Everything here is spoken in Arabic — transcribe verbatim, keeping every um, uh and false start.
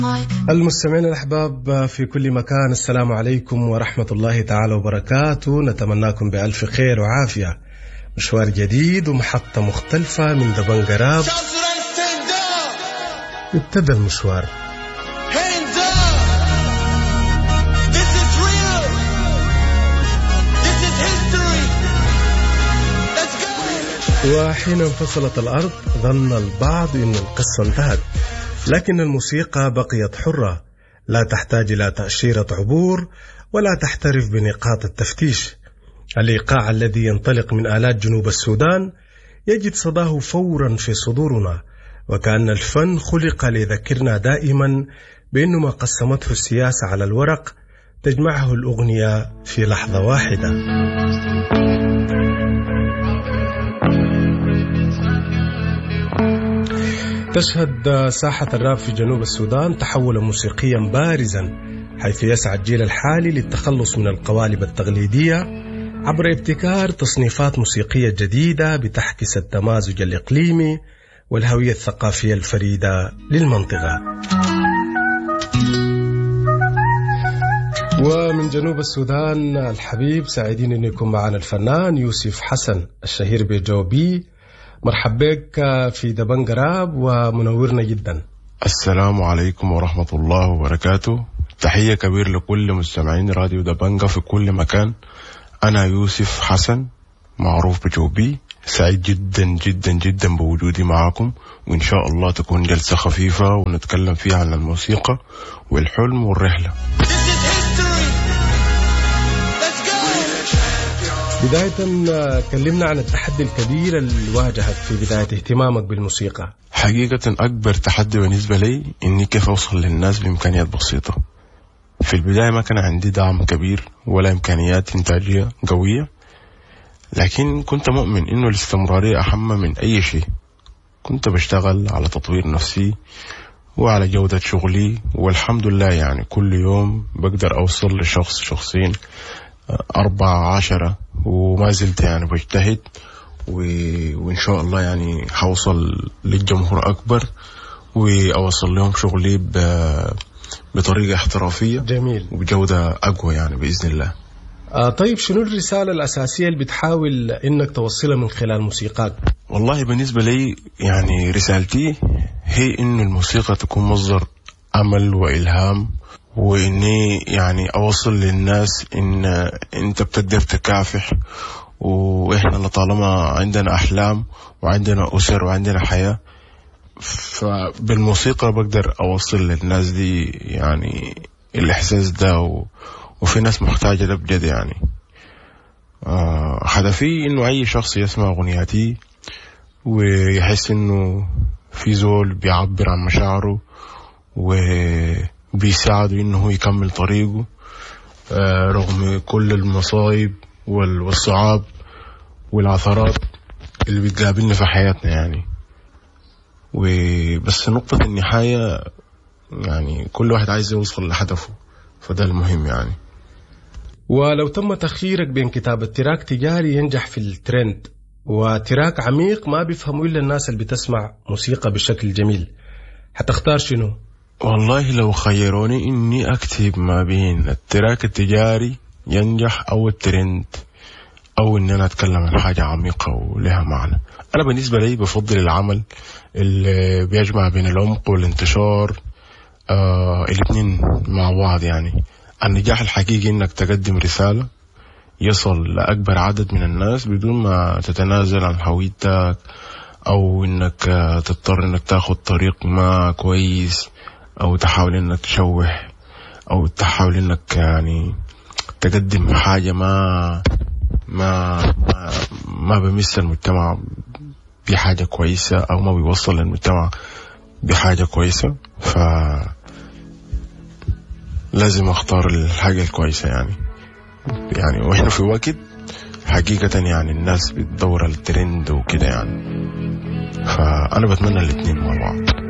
المستمعين الأحباب في كل مكان، السلام عليكم ورحمة الله تعالى وبركاته. نتمناكم بألف خير وعافية. مشوار جديد ومحطة مختلفة من دبنجراب ابتدى المشوار. وحين انفصلت الأرض ظن البعض أن القصة انتهت، لكن الموسيقى بقيت حرة، لا تحتاج إلى تأشيرة عبور ولا تحترف بنقاط التفتيش. الإيقاع الذي ينطلق من آلات جنوب السودان يجد صداه فورا في صدورنا، وكأن الفن خلق ليذكرنا دائما بأنه ما قسمته السياسة على الورق تجمعه الأغنية في لحظة واحدة. تشهد ساحة الراب في جنوب السودان تحولا موسيقيا بارزا، حيث يسعى الجيل الحالي للتخلص من القوالب التقليدية عبر ابتكار تصنيفات موسيقية جديدة بتحكس التمازج الإقليمي والهوية الثقافية الفريدة للمنطقة. ومن جنوب السودان الحبيب سعيدين أن يكون معنا الفنان يوسف حسن الشهير بجوبي. مرحب بك في دبنجراب ومنورنا جدا. السلام عليكم ورحمة الله وبركاته. تحية كبير لكل مستمعين راديو دبنجة في كل مكان. أنا يوسف حسن معروف بجوبي، سعيد جدا جدا جدا بوجودي معاكم، وإن شاء الله تكون جلسة خفيفة ونتكلم فيها عن الموسيقى والحلم والرحلة. بداية كلمنا عن التحدي الكبير اللي واجهك في بداية اهتمامك بالموسيقى. حقيقة أكبر تحدي بالنسبة لي إني كيف أوصل للناس بإمكانيات بسيطة. في البداية ما كان عندي دعم كبير ولا إمكانيات إنتاجية قوية، لكن كنت مؤمن إنه الاستمرارية أهم من أي شيء. كنت بشتغل على تطوير نفسي وعلى جودة شغلي، والحمد لله يعني كل يوم بقدر أوصل لشخص شخصين أربعة عشرة، وما زلت يعني بجتهد و... وإن شاء الله يعني حوصل للجمهور أكبر وأوصل لهم شغلي ب... بطريقة احترافية جميل وبجودة أقوى يعني بإذن الله. آه طيب، شنو الرسالة الأساسية اللي بتحاول إنك توصلها من خلال موسيقاك؟ والله بالنسبة لي يعني رسالتي هي إن الموسيقى تكون مصدر أمل وإلهام، وإني يعني أوصل للناس إن أنت بتقدر تكافح، وإحنا لطالما عندنا أحلام وعندنا أسر وعندنا حياة، فبالموسيقى بقدر أوصل للناس دي يعني الإحساس ده، و... وفي ناس محتاجة ده بجد يعني. آه هدفي إنه أي شخص يسمع أغنياتي ويحس إنه في زول بيعبر عن مشاعره و بيساعده إنه يكمل طريقه آه رغم كل المصايب والصعاب والعثرات اللي بتقابلنا في حياتنا يعني. وبس نقطة النهاية يعني كل واحد عايز يوصل لهدفه، فده المهم يعني. ولو تم تخييرك بين كتابة تراك تجاري ينجح في الترند وتراك عميق ما بيفهموا إلا الناس اللي بتسمع موسيقى بشكل جميل، هتختار شنو؟ والله لو خيروني إني أكتب ما بين التراك التجاري ينجح أو الترند، أو إن أنا أتكلم عن حاجة عميقة ولها معنى، أنا بالنسبة لي بفضل العمل اللي بيجمع بين العمق والانتشار، آه الاثنين مع بعض يعني. النجاح الحقيقي إنك تقدم رسالة يصل لأكبر عدد من الناس بدون ما تتنازل عن هويتك، أو إنك تضطر إنك تاخد طريق ما كويس، أو تحاول إنك تشوه، أو تحاول إنك يعني تقدم حاجة ما ما ما, ما بيمس المجتمع بحاجة كويسة، أو ما بيوصل للمجتمع بحاجة كويسة. ف لازم أختار الحاجة الكويسة يعني. يعني وإحنا في وقت حقيقة يعني الناس بتدور الترند وكده يعني، فأنا بتمنى الاثنين مع بعض.